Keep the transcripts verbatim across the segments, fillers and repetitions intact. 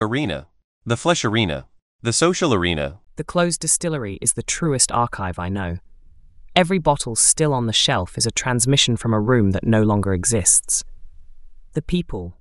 Arena. The Flesh Arena. The Social Arena. The closed distillery is the truest archive I know. Every bottle still on the shelf is a transmission from a room that no longer exists. The people.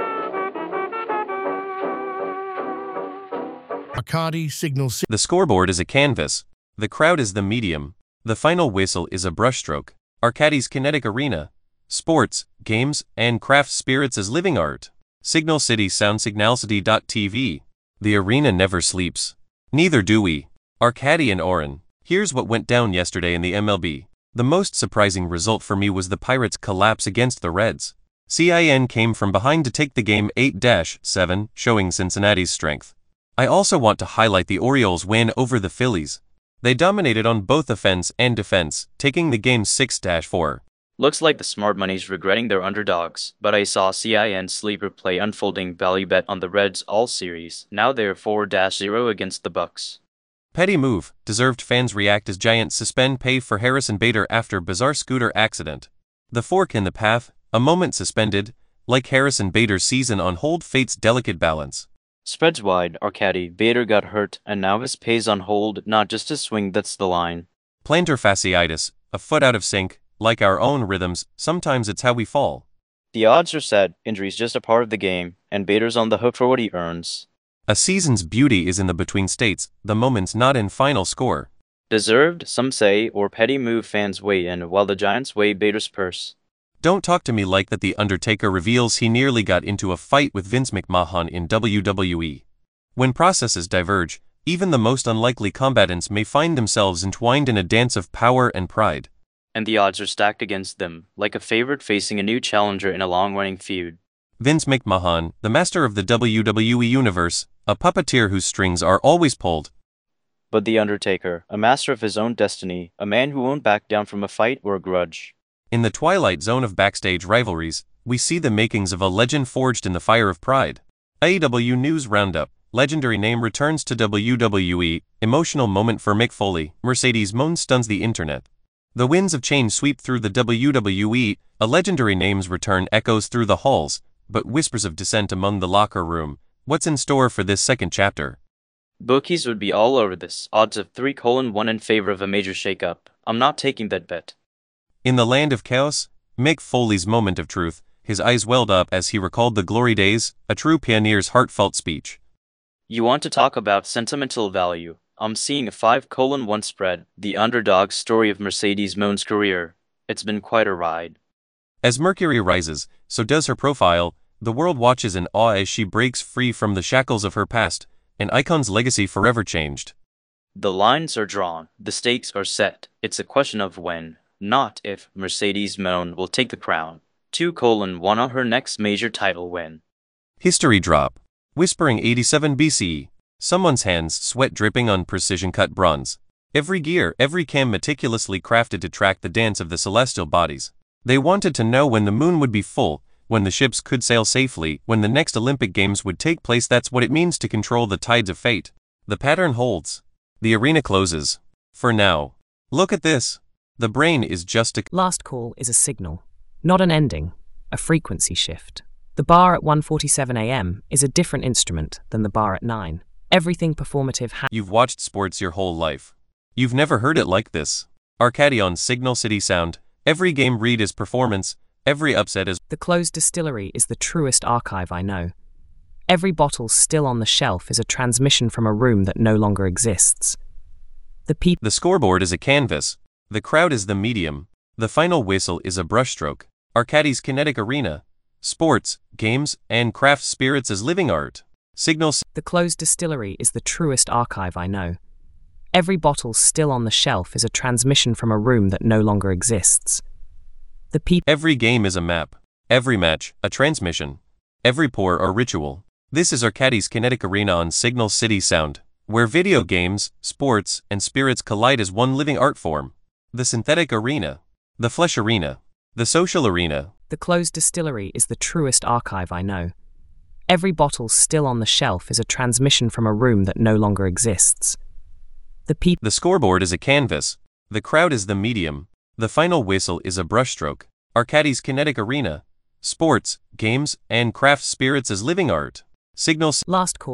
Bacardi Signal City. The scoreboard is a canvas. The crowd is the medium. The final whistle is a brushstroke. Arcadi's kinetic arena. Sports, games, and craft spirits as living art. Signal City Sound Signalcity dot T V. The arena never sleeps. Neither do we. Arcadi and Oren. Here's what went down yesterday in the M L B. The most surprising result for me was the Pirates' collapse against the Reds. C I N came from behind to take the game eight to seven, showing Cincinnati's strength. I also want to highlight the Orioles' win over the Phillies. They dominated on both offense and defense, taking the game six to four. Looks like the smart money's regretting their underdogs, but I saw C I N sleeper play unfolding value bet on the Reds all series. Now they're four to zero against the Bucks. Petty move. Deserved fans react as Giants suspend pay for Harrison Bader after bizarre scooter accident. The fork in the path, a moment suspended, like Harrison Bader's season on hold fate's delicate balance. Spreads wide, Arcadi. Bader got hurt, and now his pay's on hold, not just a swing that's the line. Plantar fasciitis, a foot out of sync. Like our own rhythms, sometimes it's how we fall. The odds are set, injury's just a part of the game, and Bader's on the hook for what he earns. A season's beauty is in the between states, the moments not in final score. Deserved, some say, or petty move fans weigh in while the Giants weigh Bader's purse. Don't talk to me like that. The Undertaker reveals he nearly got into a fight with Vince McMahon in W W E. When processes diverge, even the most unlikely combatants may find themselves entwined in a dance of power and pride. And the odds are stacked against them, like a favorite facing a new challenger in a long-running feud. Vince McMahon, the master of the W W E universe, a puppeteer whose strings are always pulled. But The Undertaker, a master of his own destiny, a man who won't back down from a fight or a grudge. In the twilight zone of backstage rivalries, we see the makings of a legend forged in the fire of pride. A E W News Roundup. Legendary name returns to W W E. Emotional moment for Mick Foley. Mercedes moan stuns the internet. The winds of change sweep through the W W E, a legendary name's return echoes through the halls, but whispers of dissent among the locker room. What's in store for this second chapter? Bookies would be all over this, odds of three colon one in favor of a major shakeup. I'm not taking that bet. In the land of chaos, Mick Foley's moment of truth, his eyes welled up as he recalled the glory days, a true pioneer's heartfelt speech. You want to talk about sentimental value? I'm seeing a five colon one spread, the underdog story of Mercedes Moan's career. It's been quite a ride. As Mercury rises, so does her profile. The world watches in awe as she breaks free from the shackles of her past, an icon's legacy forever changed. The lines are drawn, the stakes are set. It's a question of when, not if, Mercedes Moan will take the crown. two colon one on her next major title win. History drop. Whispering eighty-seven B C E. Someone's hands, sweat dripping on precision-cut bronze. Every gear, every cam meticulously crafted to track the dance of the celestial bodies. They wanted to know when the moon would be full, when the ships could sail safely, when the next Olympic Games would take place. That's what it means to control the tides of fate. The pattern holds. The arena closes. For now. Look at this. The brain is just a... Last call is a signal, not an ending, a frequency shift. The bar at one forty-seven a m is a different instrument than the bar at nine. Everything performative ha- You've watched sports your whole life. You've never heard it like this. Arcadi on Signal City Sound. Every game read is performance, every upset is... The closed distillery is the truest archive I know. Every bottle still on the shelf is a transmission from a room that no longer exists. The people... The scoreboard is a canvas. The crowd is the medium. The final whistle is a brushstroke. Arcadi's kinetic arena. Sports, games, and craft spirits as living art. Signal... The closed distillery is the truest archive I know. Every bottle still on the shelf is a transmission from a room that no longer exists. The people... Every game is a map. Every match, a transmission. Every pour, a ritual. This is Arcadi's kinetic arena on Signal City Sound, where video games, sports, and spirits collide as one living art form. The synthetic arena. The flesh arena. The social arena. The closed distillery is the truest archive I know. Every bottle still on the shelf is a transmission from a room that no longer exists. The people... The scoreboard is a canvas. The crowd is the medium. The final whistle is a brushstroke. Arcadi's kinetic arena. Sports, games, and craft spirits as living art. Signal... Last call.